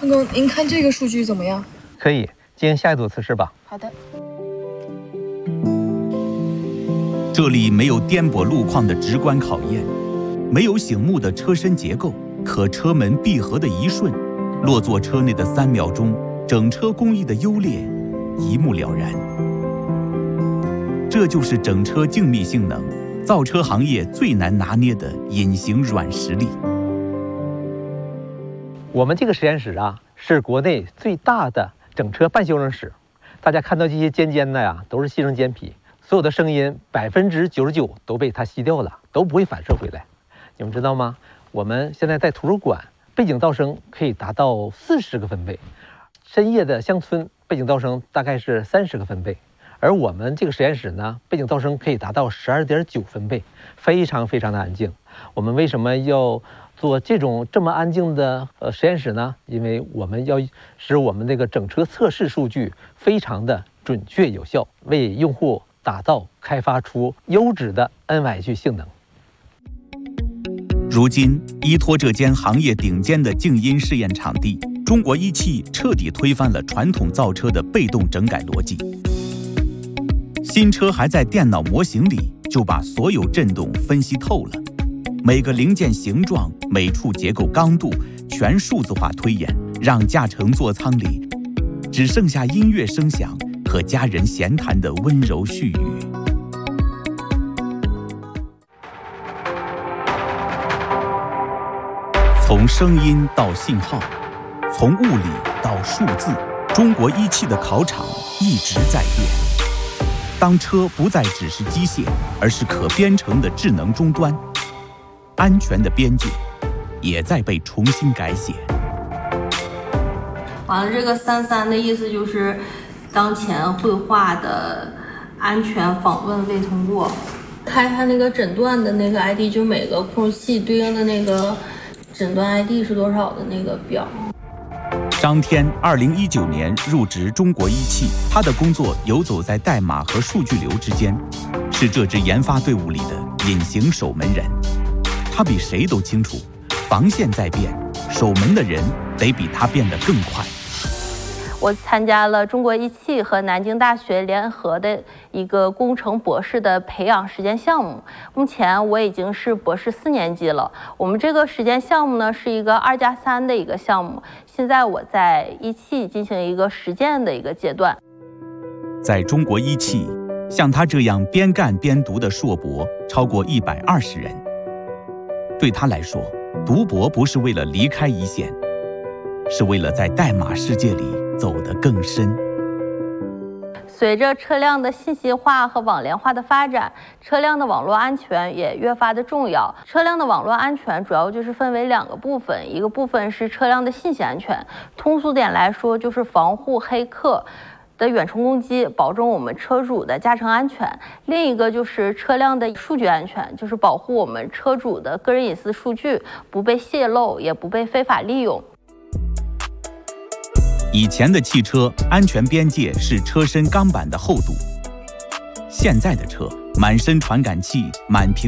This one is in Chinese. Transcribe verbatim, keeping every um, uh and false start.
潘工，您看这个数据怎么样？ 可以进行下一组测试吧。 好的。 这里没有颠簸路况的直观考验，没有醒目的车身结构，可车门闭合的一瞬，落座车内的三秒钟，整车工艺的优劣一目了然。这就是整车静谧性能，造车行业最难拿捏的隐形软实力。 我们这个实验室啊，是国内最大的整车半修正室。大家看到这些尖尖的呀，都是吸成尖皮，所有的声音百分之九十九都被它吸掉了，都不会反射回来。你们知道吗？我们现在在图书馆，背景噪声可以达到四十个分贝，深夜的乡村背景噪声大概是三十个分贝，而我们这个实验室呢，背景噪声可以达到十二点九分贝，非常非常的安静。我们为什么要做这种这么安静的呃实验室呢？因为我们要使我们这个整车测试数据非常的准确有效，为用户打造开发出优质的 N Y H 性能。 如今，依托这间行业顶尖的静音试验场地，中国一汽彻底推翻了传统造车的被动整改逻辑。新车还在电脑模型里就把所有震动分析透了，每个零件形状、每处结构刚度全数字化推演，让驾乘座舱里只剩下音乐声响和家人闲谈的温柔絮语。从声音到信号，从物理到数字，中国一汽的考场一直在变。当车不再只是机械，而是可编程的智能终端，安全的边界也在被重新改写。 完了，这个三三的意思就是当前绘画的安全访问未通过。开它那个诊断的那个 I D， 就每个控制器对应的那个诊断 I D 是多少的那个表。 张天二零一九年入职中国一汽，他的工作游走在代码和数据流之间，是这支研发队伍里的隐形守门人。他比谁都清楚，防线在变，守门的人得比他变得更快。 我参加了中国一汽和南京大学联合的一个工程博士的培养实践项目。目前我已经是博士四年级了。我们这个实践项目呢，是一个二加三的一个项目。现在我在一汽进行一个实践的一个阶段。 在中国一汽，像他这样边干边读的硕博超过一百二十人。对他来说，读博不是为了离开一线，是为了在代码世界里走得更深。 随着车辆的信息化和网联化的发展，车辆的网络安全也越发的重要。车辆的网络安全主要就是分为两个部分，一个部分是车辆的信息安全，通俗点来说就是防护黑客的远程攻击，保证我们车主的驾乘安全；另一个就是车辆的数据安全，就是保护我们车主的个人隐私数据不被泄露，也不被非法利用。 以前的汽车安全边界是车身钢板的厚度，现在的车满身传感器，满屏